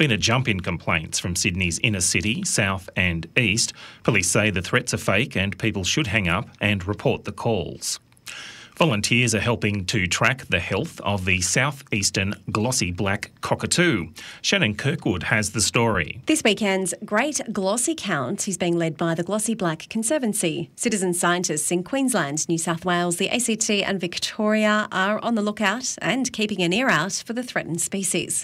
been a jump in complaints from Sydney's inner city, south and east. Police say the threats are fake and people should hang up and report the calls. Volunteers are helping to track the health of the southeastern glossy black cockatoo. Shannon Kirkwood has the story. This weekend's Great Glossy Count is being led by the Glossy Black Conservancy. Citizen scientists in Queensland, New South Wales, the ACT and Victoria are on the lookout and keeping an ear out for the threatened species.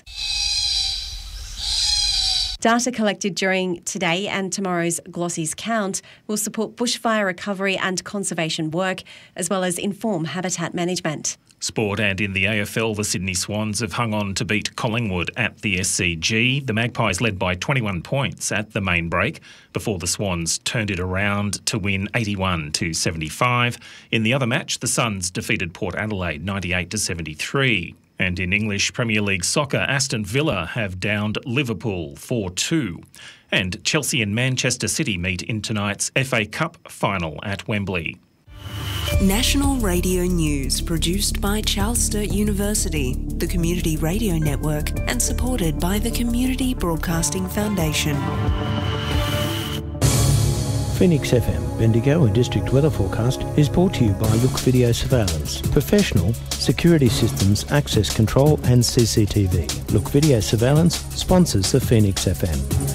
Data collected during today and tomorrow's Glossy's count will support bushfire recovery and conservation work, as well as inform habitat management. Sport, and in the AFL, the Sydney Swans have hung on to beat Collingwood at the SCG. The Magpies led by 21 points at the main break before the Swans turned it around to win 81-75. In the other match, the Suns defeated Port Adelaide 98-73. And in English Premier League soccer, Aston Villa have downed Liverpool 4-2. And Chelsea and Manchester City meet in tonight's FA Cup final at Wembley. National Radio News, produced by Charles Sturt University, the Community Radio Network, and supported by the Community Broadcasting Foundation. Phoenix FM, Bendigo and District Weather Forecast is brought to you by Look Video Surveillance. Professional, security systems, access control and CCTV. Look Video Surveillance sponsors the Phoenix FM.